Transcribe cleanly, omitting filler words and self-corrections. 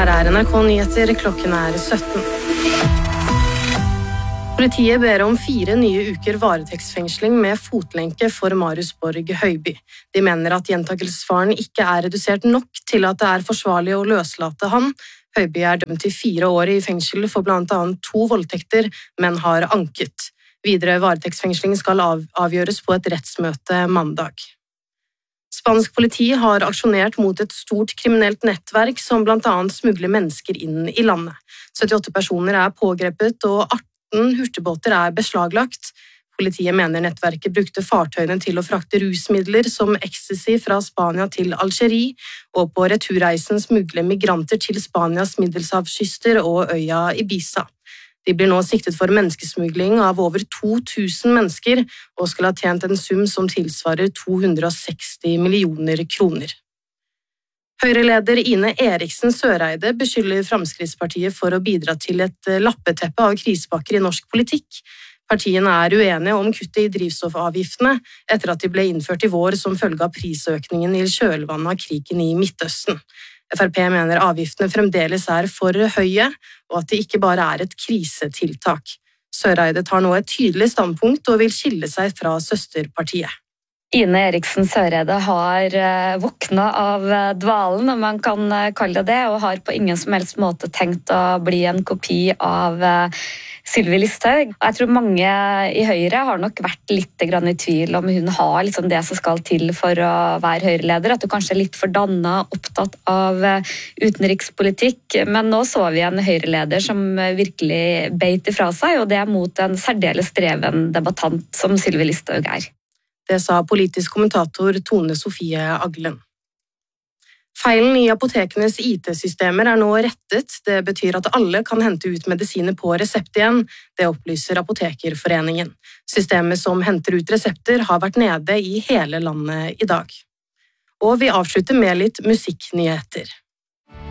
Her NRK Nyheter, klokken 17. Politiet ber om 4 nye uker varetektsfengsling med fotlenke for Marius Borg Høiby. De mener at gjentakelsesfaren ikke redusert nok til at det forsvarlig å løslate han. Høiby dømt til 4 år i fengsel for blant annet 2 voldtekter, men har anket. Videre varetektsfengsling skal avgjøres på et rettsmøte mandag. Spansk politi har aksjonert mot et stort kriminelt nettverk som blant annet smugler mennesker inn i landet. 78 personer pågrepet og 18 hurtigbåter beslaglagt. Politiet mener nettverket brukte fartøyene til å frakte rusmidler som ecstasy fra Spania til Algerie, og på returreisen smugle migranter til Spanias Middelhavskyster og øya Ibiza. De blir nå siktet for menneskesmugling av over 2000 mennesker og skal ha tjent en sum som tilsvarer 260 millioner kroner. Høyre-leder Ine Eriksen Søreide beskylder Fremskrittspartiet for å bidra til et lappeteppe av krisepakker i norsk politikk. Partiene uenige om kuttet i drivstoffavgiftene etter at de ble innført i vår som følge av prisøkningen i kjølvannet av krigen i Midtøsten. Frp mener avgiftene fremdeles for høye, og at det ikke bare et krisetiltak. Søreide tar nå et tydelig standpunkt og vil skille seg fra søsterpartiet. Ine Eriksen Søreide har våkna av dvalen, om man kan kalle det, og har på ingen som helst måte tenkt å bli en kopi av Sylvi Listhaug. Jeg tror mange i Høyre har nok vært litt i tvil om hun har liksom det som skal til for å være Høyre-leder, at hun kanskje litt for dannet, opptatt av utenrikspolitikk, men nå så vi en Høyre-leder som virkelig beit ifra seg, og det mot en særdeles dreven debattant som Sylvi Listhaug Det sa politisk kommentator Tone Sofie Aglen. Feilen i apotekenes IT-systemer nå rettet. Det betyr at alle kan hente ut medisiner på resept igjen. Det opplyser Apotekerforeningen. Systemet som henter ut resepter har vært nede i hele landet i dag. Og vi avslutter med litt musikknyheter.